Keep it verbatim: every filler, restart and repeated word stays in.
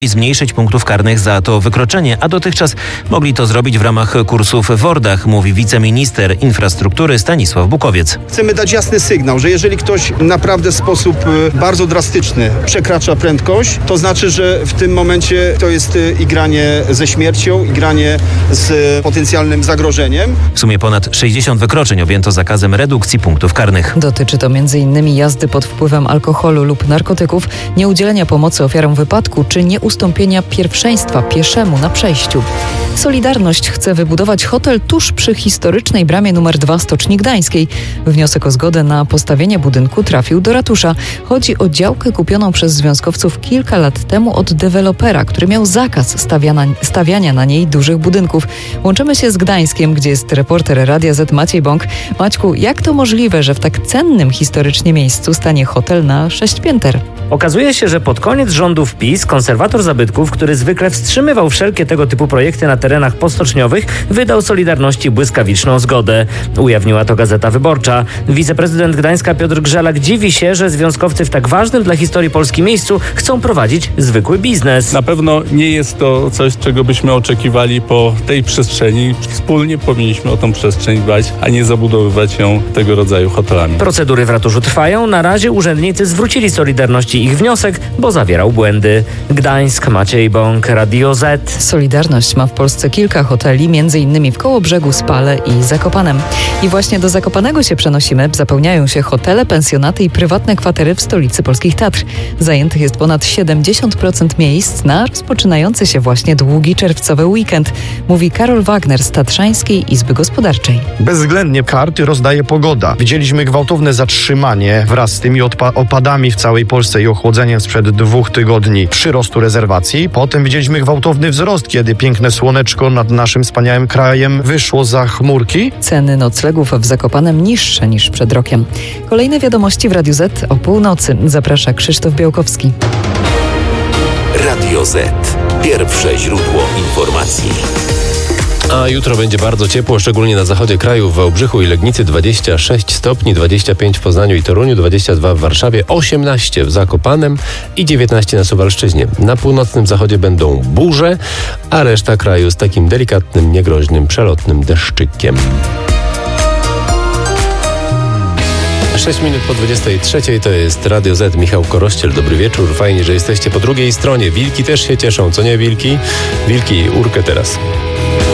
zmniejszyć punktów karnych za to wykroczenie, a dotychczas mogli to zrobić w ramach kursów w Wordach, mówi wiceminister infrastruktury Stanisław Bukowiec. Chcemy dać jasny sygnał, że jeżeli ktoś naprawdę w sposób bardzo drastyczny przekracza prędkość, to znaczy, że w tym momencie to jest igranie ze śmiercią, igranie z potencjalnym zagrożeniem. W sumie ponad sześćdziesiąt wykroczeń objęto zakazem redukcji punktów karnych. Dotyczy to między innymi jazdy pod wpływem alkoholu lub narkotyków, nieudzielenia pomocy ofiarom wypadku czy nieustąpienia pierwszeństwa pieszemu na przejściu. Solidarność chce wybudować hotel tuż przy historycznej bramie numer dwa Stoczni Gdańskiej. Wniosek o zgodę na postawienie budynku trafił do ratusza. Chodzi o działkę kupioną przez związkowców kilka lat temu od dewelopera, który miał zakaz stawiana, stawiania na niej dużych budynków. Łączymy się z Gdańskiem, gdzie jest reporter Radia Z Maciej Bąk. Maćku, jak to możliwe, że w tak cennym historycznie miejscu stanie hotel na sześć pięter? Okazuje się, że pod koniec rządów PiS konserwator zabytków, który zwykle wstrzymywał wszelkie tego typu projekty na terenach postoczniowych, wydał Solidarności błyskawiczną zgodę. Ujawniła to Gazeta Wyborcza. Wiceprezydent Gdańska Piotr Grzelak dziwi się, że związkowcy w tak ważnym dla historii Polski miejscu chcą prowadzić zwykły biznes. Na pewno nie jest to coś, czego byśmy oczekiwali po tej przestrzeni. Wspólnie powinniśmy o tą przestrzeń dbać, a nie zabudowywać ją tego rodzaju hotelami. Procedury w ratuszu trwają. Na razie urzędnicy zwrócili Solidarności ich wniosek, bo zawierał błędy. Gdańsk, Maciej Bąk, Radio Z. Solidarność ma w Polsce kilka hoteli, między innymi w Kołobrzegu, Spale i Zakopanem. I właśnie do Zakopanego się przenosimy. Zapełniają się hotele, pensjonaty i prywatne kwatery w stolicy polskich Tatr. Zajętych jest ponad siedemdziesiąt procent miejsc na rozpoczynający się właśnie długi czerwcowy weekend, mówi Karol Wagner z Tatrzańskiej Izby Gospodarczej. Bezwzględnie karty rozdaje pogoda. Widzieliśmy gwałtowne zatrzymanie wraz z tymi odpa- opadami w całej Polsce i ochłodzeniem sprzed dwóch tygodni przyrostu rezerwacji. Potem widzieliśmy gwałtowny wzrost, kiedy piękne słoneczko nad naszym wspaniałym krajem wyszło za chmurki. Ceny noclegów w Zakopanem niższe niż przed rokiem. Kolejne wiadomości w Radiu Z o północy. Zaprasza Krzysztof Białkowski. Radio Z. Pierwsze źródło informacji. A jutro będzie bardzo ciepło, szczególnie na zachodzie kraju, w Wałbrzychu i Legnicy dwadzieścia sześć stopni, dwadzieścia pięć w Poznaniu i Toruniu, dwadzieścia dwa w Warszawie, osiemnaście w Zakopanem i dziewiętnaście na Suwalszczyźnie. Na północnym zachodzie będą burze, a reszta kraju z takim delikatnym, niegroźnym, przelotnym deszczykiem. sześć minut po dwudziestej trzeciej to jest Radio Z, Michał Korościel. Dobry wieczór, fajnie, że jesteście po drugiej stronie. Wilki też się cieszą, co nie wilki? Wilki, urkę teraz.